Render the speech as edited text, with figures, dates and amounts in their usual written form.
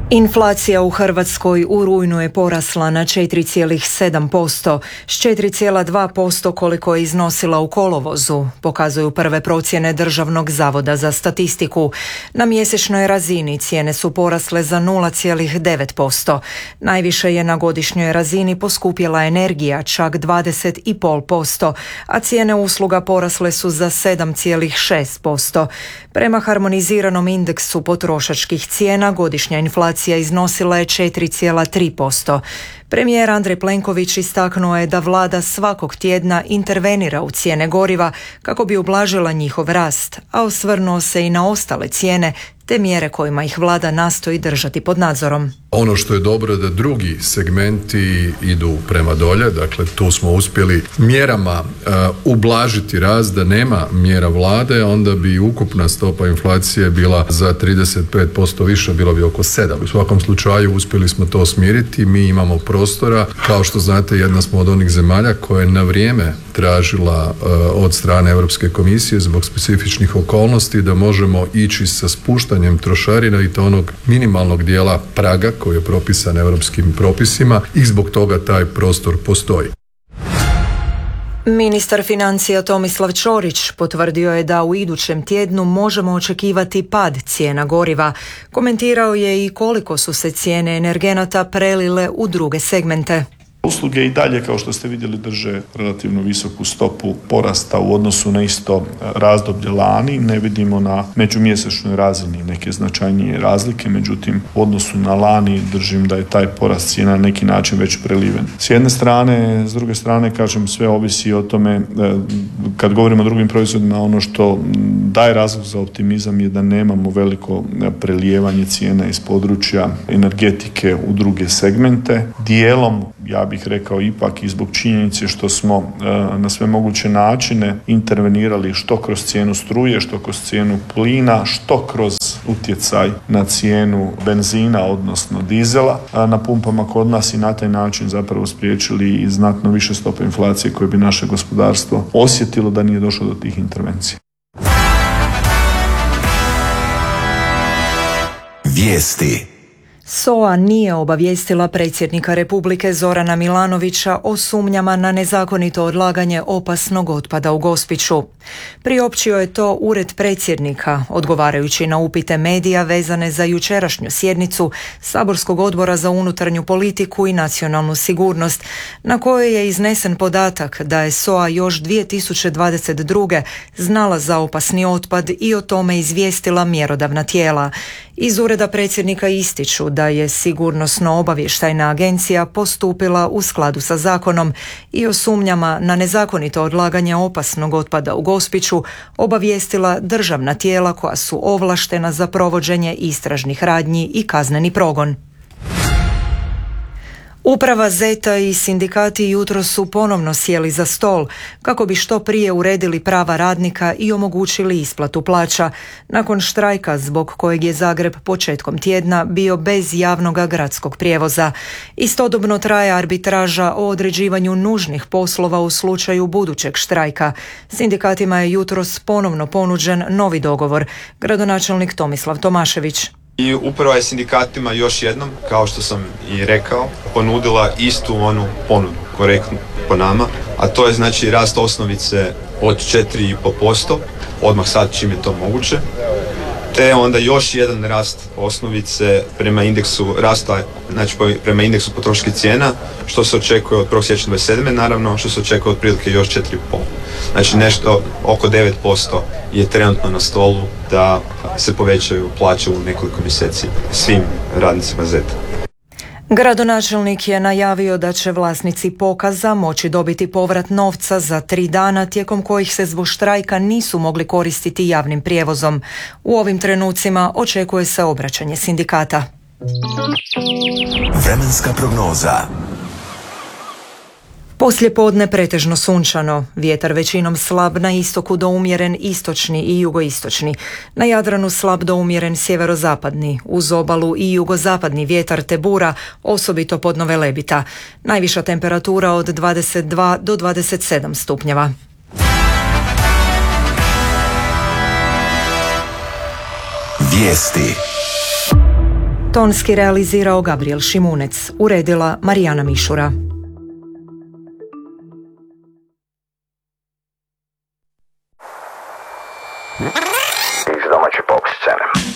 Inflacija u Hrvatskoj u rujnu je porasla na 4,7%, s 4,2% koliko je iznosila u kolovozu, pokazuju prve procjene Državnog zavoda za statistiku. Na mjesečnoj razini cijene su porasle za 0,9%. Najviše je na godišnjoj razini poskupjela energija, čak 20,5%, a cijene usluga porasle su za 7,6%. Prema harmoniziranom indeksu potrošačkih cijena godišnja inflacija iznosila je 4,3%. Premijer Andrej Plenković istaknuo je da vlada svakog tjedna intervenira u cijene goriva kako bi ublažila njihov rast, a osvrnuo se i na ostale cijene te mjere kojima ih vlada nastoji držati pod nadzorom. Ono što je dobro da drugi segmenti idu prema dolje, dakle tu smo uspjeli mjerama ublažiti rast, da nema mjera vlade, onda bi ukupna stopa inflacije bila za 35% više, bilo bi oko 7. U svakom slučaju uspjeli smo to smiriti, mi imamo prostora, kao što znate jedna smo od onih zemalja koja je na vrijeme tražila od strane Europske komisije zbog specifičnih okolnosti da možemo ići sa spuštanjem trošarina i to onog minimalnog dijela praga koji je propisan europskim propisima i zbog toga taj prostor postoji. Ministar financija Tomislav Ćorić potvrdio je da u idućem tjednu možemo očekivati pad cijena goriva. Komentirao je i koliko su se cijene energenata prelile u druge segmente. Usluge i dalje, kao što ste vidjeli, drže relativno visoku stopu porasta u odnosu na isto razdoblje lani. Ne vidimo na međumjesečnoj razini neke značajnije razlike, međutim u odnosu na lani držim da je taj porast cijena na neki način već preliven. S jedne strane, s druge strane, kažem, sve ovisi o tome, kad govorimo o drugim proizvodima, ono što daje razlog za optimizam je da nemamo veliko prelijevanje cijena iz područja energetike u druge segmente. Dijelom, ja bih rekao ipak i zbog činjenice što smo na sve moguće načine intervenirali što kroz cijenu struje, što kroz cijenu plina, što kroz utjecaj na cijenu benzina, odnosno dizela na pumpama kod nas i na taj način zapravo spriječili i znatno više stope inflacije koje bi naše gospodarstvo osjetilo da nije došlo do tih intervencija. Vijesti. SOA nije obavijestila predsjednika Republike Zorana Milanovića o sumnjama na nezakonito odlaganje opasnog otpada u Gospiću. Priopćio je to Ured predsjednika, odgovarajući na upite medija vezane za jučerašnju sjednicu Saborskog odbora za unutarnju politiku i nacionalnu sigurnost, na kojoj je iznesen podatak da je SOA još 2022. znala za opasni otpad i o tome izvijestila mjerodavna tijela. Iz Ureda predsjednika ističu da je Sigurnosno-obavještajna agencija postupila u skladu sa zakonom i o sumnjama na nezakonito odlaganje opasnog otpada u Gospiću obavijestila državna tijela koja su ovlaštena za provođenje istražnih radnji i kazneni progon. Uprava ZET-a i sindikati jutros su ponovno sjeli za stol kako bi što prije uredili prava radnika i omogućili isplatu plaća nakon štrajka zbog kojeg je Zagreb početkom tjedna bio bez javnog gradskog prijevoza. Istodobno traje arbitraža o određivanju nužnih poslova u slučaju budućeg štrajka. Sindikatima je jutros ponovno ponuđen novi dogovor. Gradonačelnik Tomislav Tomašević. I uprava je sindikatima još jednom, kao što sam i rekao, ponudila istu onu ponudu, korektnu po nama, a to je znači rast osnovice od 4,5%, odmah sad čim je to moguće, te onda još jedan rast osnovice prema indeksu rasta, znači prema indeksu potrošačkih cijena, što se očekuje od 1. siječnja 2027. naravno, što se očekuje od prilike još 4,5%. Znači nešto oko 9% je trenutno na stolu da se povećaju plaće u nekoliko mjeseci svim radnicima ZET-a. Gradonačelnik je najavio da će vlasnici pokaza moći dobiti povrat novca za 3 dana tijekom kojih se zbog štrajka nisu mogli koristiti javnim prijevozom. U ovim trenucima očekuje se obraćanje sindikata. Vremenska prognoza. Poslijepodne pretežno sunčano, vjetar većinom slab na istoku do umjeren istočni i jugoistočni, na Jadranu slab do umjeren sjeverozapadni, uz obalu i jugozapadni vjetar te bura, osobito podno Velebita. Najviša temperatura od 22 do 27 stupnjeva. Vijesti. Tonski realizirao Gabriel Šimunec, uredila Marijana Mišura. Iz domaće pop scene.